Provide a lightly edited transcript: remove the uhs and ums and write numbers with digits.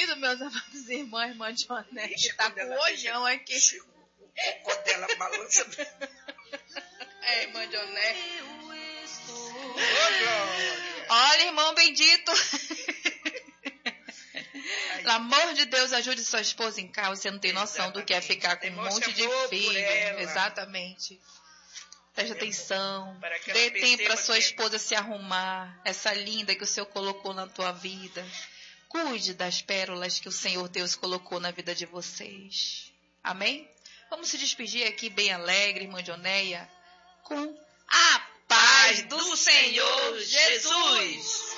marido, meus amados irmãos, irmã Joné, que tá com o ojão aqui. O cocô dela balança. Irmã Joné. Glória. Olha, irmão bendito. Pelo amor de Deus, ajude sua esposa em casa. Você não tem noção do que é ficar com um monte de filho. Exatamente. Preste atenção. Dê tempo para sua esposa se arrumar. Essa linda que o Senhor colocou na tua vida. Cuide das pérolas que o Senhor Deus colocou na vida de vocês. Amém? Vamos se despedir aqui bem alegre, irmã Jonéia, com a paz do Senhor Jesus.